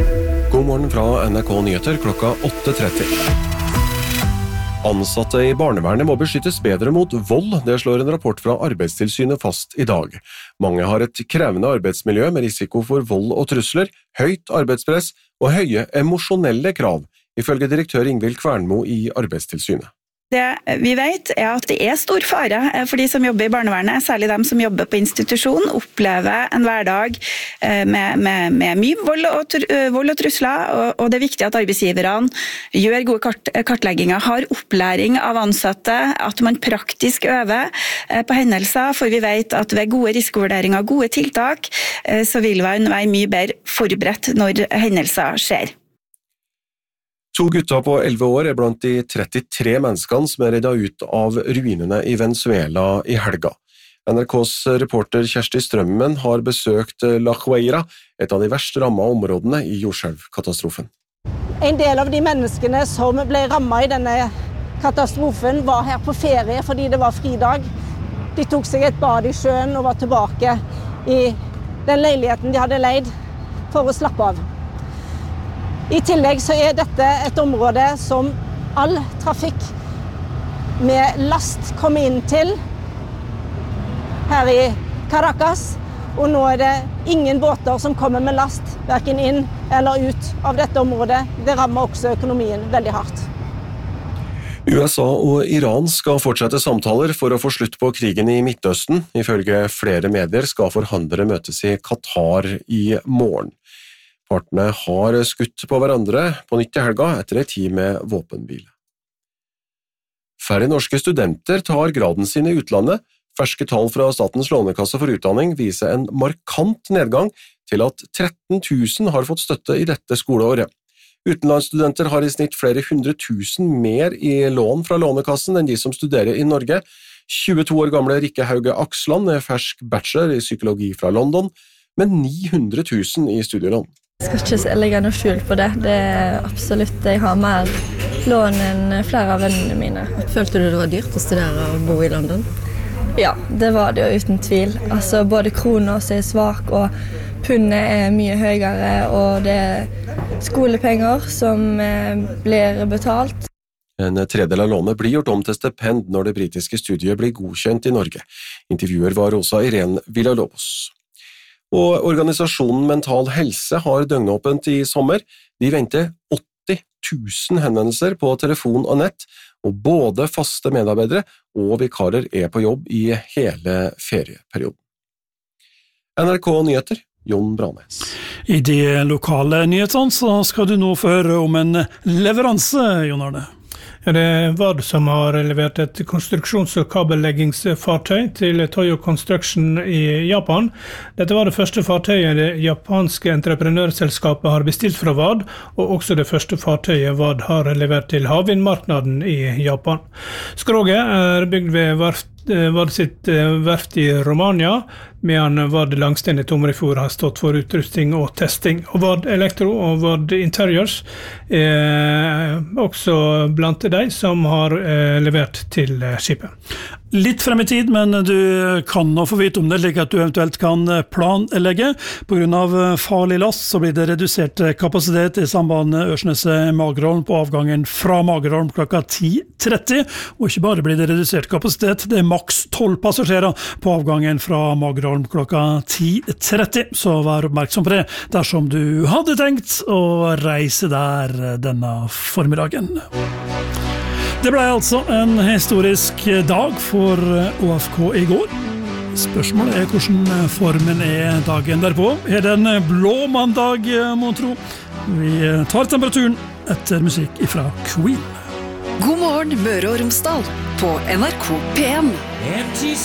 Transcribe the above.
God morgen fra NRK Nyheter klokka 8:30. Ansatte i barnevernet må beskyttes bedre mot vold, det slår en rapport fra Arbeidstilsynet fast i dag. Mange har et krevende arbeidsmiljø med risiko for vold og trusler, høyt arbeidspress og høye emosjonelle krav, ifølge direktør Ingvild Kvernmo i Arbeidstilsynet. Det vi vet at det stor fare for de som jobber i barnevernet, særlig de som jobber på institusjon, opplever en hverdag med mye vold og trusler, og det viktig at arbeidsgiverne gjør gode kartlegginger, har opplæring av ansatte, at man praktisk øver på hendelser, for vi vet at ved gode risikovurderinger, gode tiltak, så vil man være mye bedre forberedt når hendelser skjer. 2 gutter på 11 år blant de 33 menneskene som reddet ut av ruinene i Venezuela i helga. NRKs reporter Kjersti Strømmen har besøkt La Guaira, et av de verst rammede områdene i jordskjelvkatastrofen. En del av de menneskene som ble rammet i denne katastrofen var her på ferie fordi det var fridag. De tok seg et bad i sjøen og var tilbake i den leiligheten de hadde leid for å slappe av. I tillegg så dette et område som all trafikk med last kommer inn til her i Caracas, og nå det ingen båter som kommer med last, hverken inn eller ut av dette området. Det rammer også økonomien veldig hardt. USA og Iran skal fortsette samtaler for å få slutt på krigen i Midtøsten. Ifølge flere medier skal forhandlere møtes i Qatar i morgen. Partene har skutt på hverandre på nytt i helga etter en tid med våpenhvile. Færre norske studenter tar graden sin i utlandet. Ferske tall fra Statens lånekasse for utdanning viser en markant nedgang til at 13 000 har fått støtte i dette skoleåret. Utenlandsstudenter har i snitt flere 100 000 mer i lån fra lånekassen enn de som studerer i Norge. 22 år gamle Rikke Hauge Aksland fersk bachelor i psykologi fra London, med 900 000 i studielån. Jeg skal ikke legge noe skjul på det. Det absolutt, jeg har mer lån enn flere av vennene mine. Følte du det var dyrt å studere og bo i London? Ja, det var det jo uten tvil. Altså, både kroner er svak, og pundet mye høyere, og det skolepenger som blir betalt. En tredel av lånet blir gjort om til stipend når det britiske studiet blir godkjent i Norge. Intervjuer var Rosa Irene Villalobos. Og organisasjonen Mental Helse har døgnåpent i sommer. De venter 80 000 henvendelser på telefon og nett, og både faste medarbeidere og vikarer på jobb i hele ferieperioden. NRK Nyheter, Jon Branes. I de lokale nyhetene så skal du nå få høre om en leveranse, Jon Arne. Det er VAD som har levert et konstruksjons- og kabelleggingsfartøy til Toyo Construction i Japan. Dette var det første fartøyet det japanske entreprenørselskapet har bestilt fra VAD, og også det første fartøyet VAD har levert til havvindmarknaden i Japan. Skroget bygd ved VAD sitt verft i Romania, medan VAD Langsten i Tomrefjord har stått for utrustning og testing. Og VAD Elektro og VAD Interiors også blant de som har levert til skipet. Litt frem i tid, men du kan nå få vite om det, slik at du eventuelt kan planlegge. På grunn av farlig last så blir det redusert kapasitet i sambandet Ørsneset-Magerholm på avgangen fra Magerholm klokka 10:30. Og ikke bare blir det redusert kapasitet, det maks 12 passasjerer på avgangen fra Magerholm klokka 10:30. Så vær oppmerksom på det dersom du hadde tenkt å reise der denne formiddagen. Det ble altså en historisk dag for ÅFK i går. Spørsmålet hvordan formen dagen derpå. Det en blå mandag, må tro? Vi tar temperaturen etter musikk fra Queen. God morgen, Møre og Romsdal på NRK P1.